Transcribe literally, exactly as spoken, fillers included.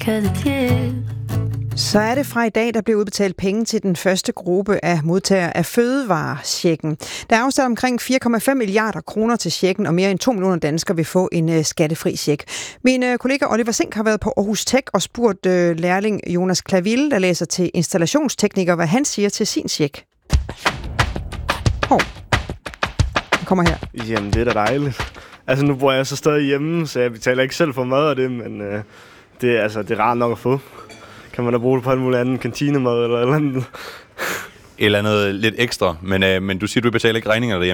Så er det fra i dag, der bliver udbetalt penge til den første gruppe af modtagere af fødevarechecken. Der er afsat omkring fire komma fem milliarder kroner til checken, og mere end to millioner danskere vil få en uh, skattefri check. Min uh, kollega Oliver Sink har været på Aarhus Tech og spurgt uh, lærling Jonas Klaville, der læser til installationstekniker, hvad han siger til sin check. Hov. Den kommer her. Jamen, det er da dejligt. Altså, nu bor jeg så stadig hjemme, så jeg betaler ikke selv for mad af det, men uh, det, altså, det er rart nok at få. Kan man da bruge det på alt muligt andet, kantinemad eller eller andet. Eller noget lidt ekstra, men, øh, men du siger, du betaler ikke regninger derhjemme.